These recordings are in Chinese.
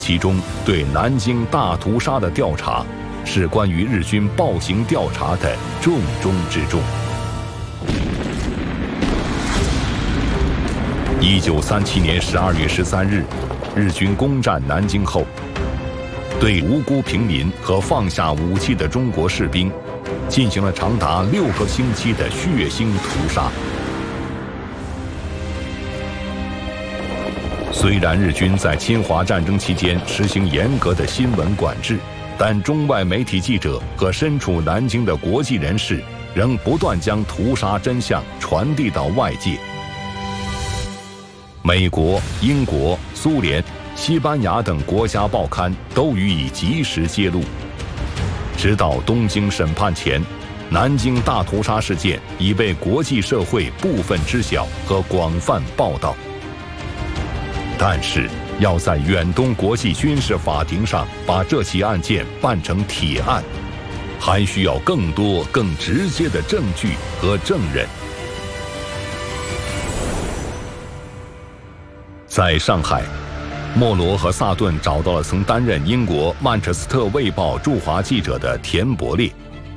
其中对南京大屠杀的调查，是关于日军暴行调查的重中之重。1937年12月13日，日军攻占南京后，对无辜平民和放下武器的中国士兵，进行了长达6个星期的血腥屠杀。虽然日军在侵华战争期间实行严格的新闻管制，但中外媒体记者和身处南京的国际人士仍不断将屠杀真相传递到外界。美国、英国、苏联、西班牙等国家报刊都予以及时揭露。直到东京审判前，南京大屠杀事件已被国际社会部分知晓和广泛报道。但是，要在远东国际军事法庭上把这起案件办成铁案，还需要更多、更直接的证据和证人。在上海，莫罗和萨顿找到了曾担任英国《曼彻斯特卫报》驻华记者的田伯烈。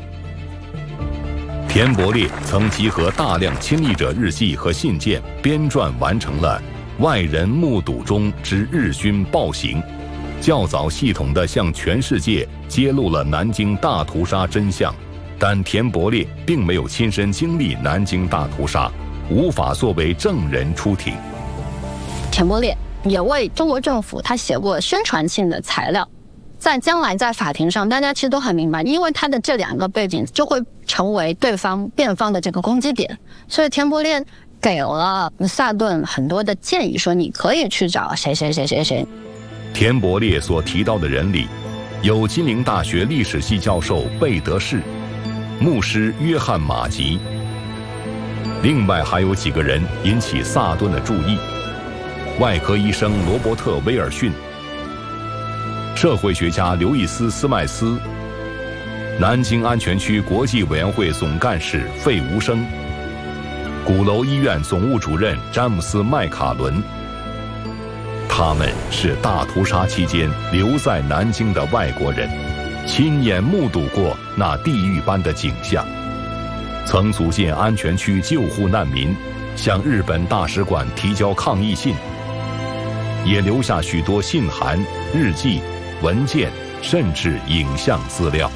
田伯烈曾集合大量亲历者日记和信件，编撰完成了《外人目睹中之日军暴行》，较早系统地向全世界揭露了南京大屠杀真相。但田伯烈并没有亲身经历南京大屠杀，无法作为证人出庭。 田伯烈也为中国政府他写过宣传性的材料，在将来在法庭上，大家其实都很明白，因为他的这2个背景就会成为对方辩方的这个攻击点，所以田伯烈给了萨顿很多的建议，说你可以去找谁谁谁谁谁。 田伯烈所提到的人里，有金陵大学历史系教授贝德士、牧师约翰马吉，另外还有几个人引起萨顿的注意。外科医生罗伯特·威尔逊，社会学家刘易斯·斯麦斯，南京安全区国际委员会总干事费无声，鼓楼医院总务主任詹姆斯·麦卡伦。他们是大屠杀期间留在南京的外国人，亲眼目睹过那地狱般的景象，曾组建安全区救护难民，向日本大使馆提交抗议信，也留下许多信函、日记、文件，甚至影像资料。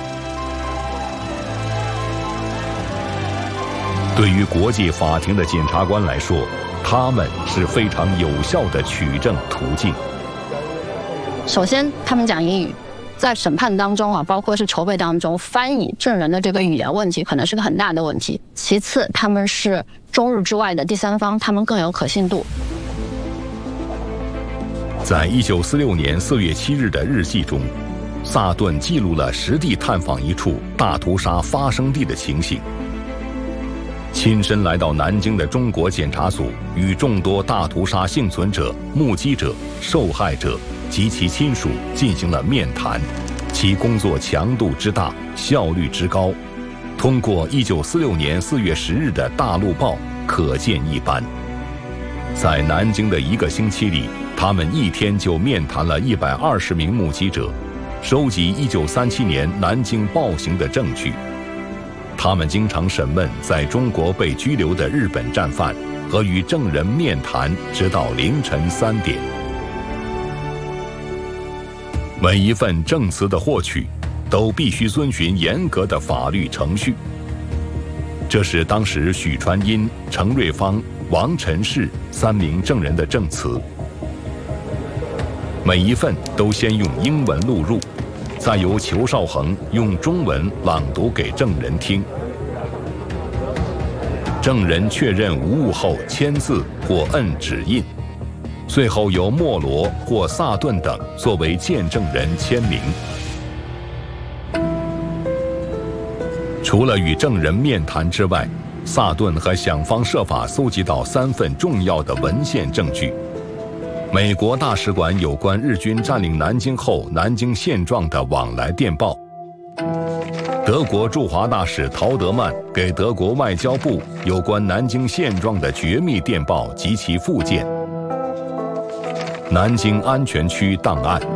对于国际法庭的检察官来说，他们是非常有效的取证途径。 首先，他们讲英语，在审判当中包括是筹备当中，翻译证人的这个语言问题可能是个很大的问题。其次，他们是中日之外的第三方，他们更有可信度。 在1946年4月7日的日记中，萨顿记录了实地探访一处大屠杀发生地的情形。亲身来到南京的中国检察组，与众多大屠杀幸存者、目击者、受害者及其亲属进行了面谈，其工作强度之大，效率之高，通过1946年4月10日的大陆报可见一斑。在南京的1个星期里，他们一天就面谈了120名目击者，收集1937年南京暴行的证据。他们经常审问在中国被拘留的日本战犯，和与证人面谈，直到凌晨3点。每一份证词的获取，都必须遵循严格的法律程序。这是当时许传音、程瑞芳、王晨士3名证人的证词。每一份都先用英文录入，再由裘绍恒用中文朗读给证人听。证人确认无误后签字或摁指印，最后由莫罗或萨顿等作为见证人签名。除了与证人面谈之外，萨顿还想方设法搜集到3份重要的文献证据。美国大使馆有关日军占领南京后南京现状的往来电报，德国驻华大使陶德曼给德国外交部有关南京现状的绝密电报及其附件， 南京安全区档案。